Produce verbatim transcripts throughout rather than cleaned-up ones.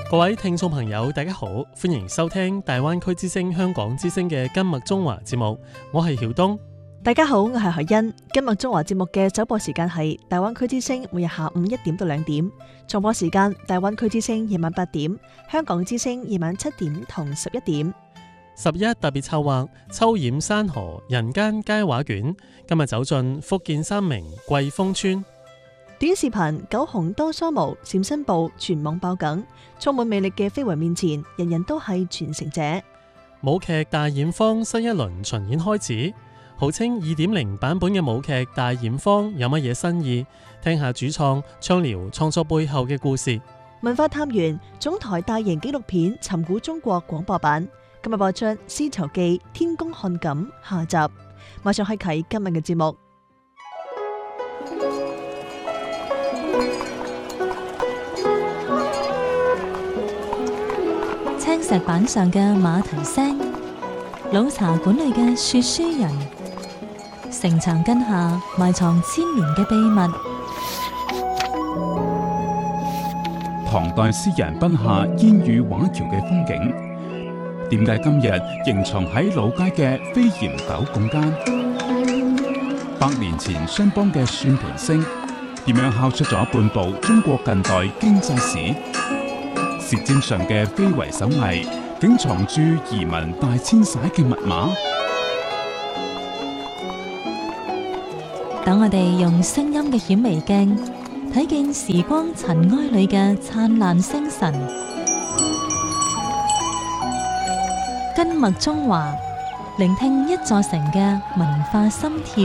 各位聽眾朋友，大家好，歡迎收聽大灣區之聲香港之聲嘅今麥中華節目，我係曉東。 大家好，我係海欣。今麥中華節目嘅首播時間係大灣區之聲，每日下午一點到兩點；重播時間大灣區之聲夜晚八點，香港之聲夜晚七點同十一點。 十一特別策劃秋染山河人間佳畫卷，今日走進福建三明桂峰村。 短視頻九紅多梳毛閃身步全網爆梗，充滿魅力嘅非遺面前，人人都係傳承者。 舞劇大染坊新一輪巡演開始，號稱二點零版本嘅舞劇大染坊有乜嘢新意？聽下主創暢聊創作背後嘅故事。 文化探源總台大型紀錄片《尋古中國》廣播版今日播出《絲綢記天工漢錦》下集，馬上開啟今日嘅節目。 青石板上嘅馬蹄聲，老茶館裏嘅說書人，城牆根下埋藏千年嘅秘密。 唐代詩人筆下煙雨畫橋嘅風景，點解今日仍藏喺老街嘅飛檐斗拱間？百年前商幫嘅算盤聲，點樣敲出咗半部中國近代經濟史？舌尖上嘅非遺手藝，竟藏住移民大遷徙嘅密碼。 等我哋用聲音嘅顯微鏡，睇見時光塵埃裏嘅燦爛星辰。根脈中華，聆聽一座城嘅文化心跳。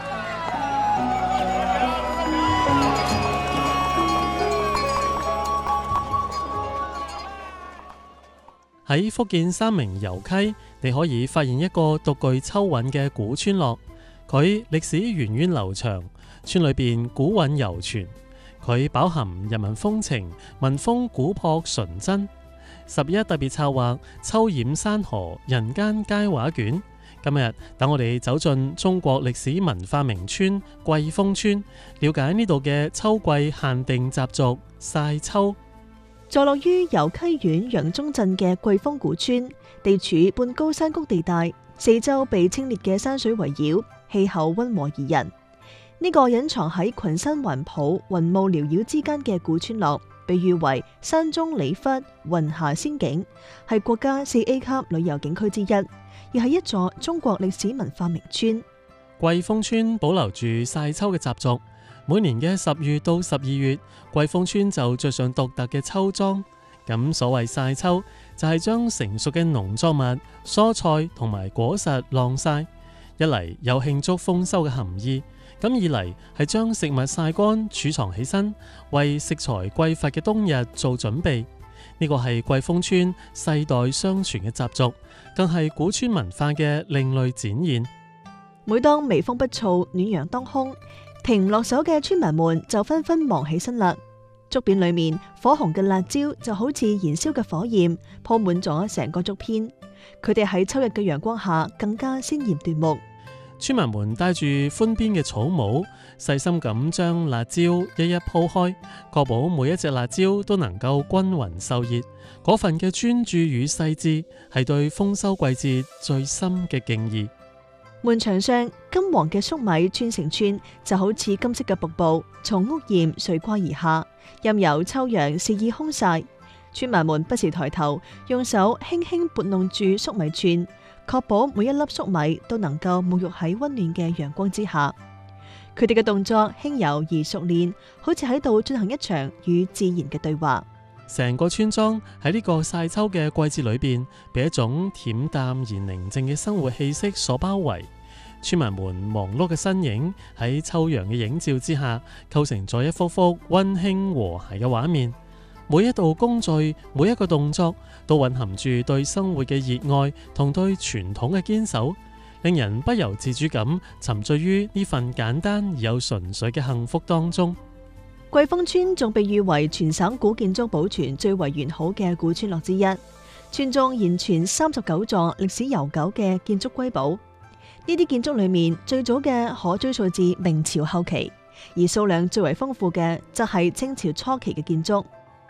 喺福建三明油溪，你可以發現一個獨具秋韻嘅古村落。佢歷史源遠流長，村裏邊古韻猶存。佢飽含人民風情，民風古樸純真。十一特別策劃秋染山河人間佳畫卷，今日等我哋走進中國歷史文化名村桂峰村，了解呢度嘅秋季限定習俗曬秋。 坐落於油溪縣楊中鎮嘅桂峰古村，地處半高山谷地帶，四周被清冽嘅山水圍繞，氣候溫和宜人。呢、這個隱藏喺群山環抱、雲霧繚繞之間嘅古村落，被譽為山中李窟、雲霞仙境，係國家四 A 級旅遊景區之一，亦係一座中國歷史文化名村。 桂峰村保留住曬秋嘅習俗。每年嘅十月到十二月，桂峰村就着上獨特嘅秋裝。咁所謂曬秋，就係將成熟嘅農作物、蔬菜同埋果實晾曬，一嚟有慶祝豐收嘅含義，咁二嚟係將食物曬乾儲藏起身，為食材匱乏嘅冬日做準備。呢個係桂峰村世代相傳嘅習俗，更係古村文化嘅另類展現。 每當微風不燥、暖陽當空，停唔落手嘅村民們就紛紛忙起身啦。竹匾裏面火紅嘅辣椒就好似燃燒嘅火焰，鋪滿咗成個竹編。佢哋喺秋日嘅陽光下更加鮮艷奪目。 村民們戴住寬邊嘅草帽，細心咁將辣椒一一鋪開，確保每一隻辣椒都能夠均勻受熱。嗰份嘅專注與細緻，係對豐收季節最深嘅敬意。 門牆上金黃嘅粟米串成串，就好似金色嘅瀑布從屋檐垂掛而下，任由秋陽肆意烘曬。村民們不時抬頭，用手輕輕撥弄住粟米串，確保每一粒粟米都能夠沐浴喺溫暖嘅陽光之下。佢哋嘅動作輕柔而熟練，好似喺度進行一場與自然嘅對話。 成個村莊喺呢個曬秋嘅季節裏邊，被一種恬淡而寧靜嘅生活氣息所包圍。村民們忙碌嘅身影喺秋陽嘅映照之下，構成咗一幅幅溫馨和諧嘅畫面。每一道工序，每一個動作，都蘊含住對生活嘅熱愛同對傳統嘅堅守，令人不由自主咁沉醉於呢份簡單而又純粹嘅幸福當中。 桂峰村仲被譽為全省古建築保存最為完好嘅古村落之一，村中現存三十九座歷史悠久嘅建築瑰寶。呢啲建築裏面最早嘅可追溯至明朝後期，而數量最為豐富嘅則係清朝初期嘅建築。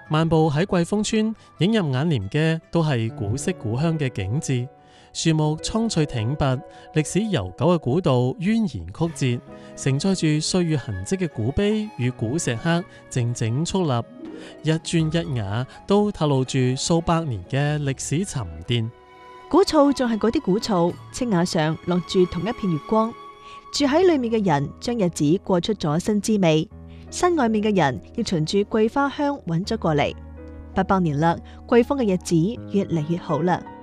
漫步喺桂峰村，映入眼簾嘅都係古色古香嘅景緻，樹木蒼翠挺拔，歷史悠久嘅古道蜿蜒曲折，承載住歲月痕跡嘅古碑與古石刻靜靜矗立，一磚一瓦都透露住數百年嘅歷史沉澱。 古厝仲係嗰啲古厝，青瓦上落住同一片月光，住喺裏面嘅人將日子過出咗新滋味，山外面嘅人亦循住桂花香揾咗過嚟。八百年啦，桂峰嘅日子越嚟越好啦。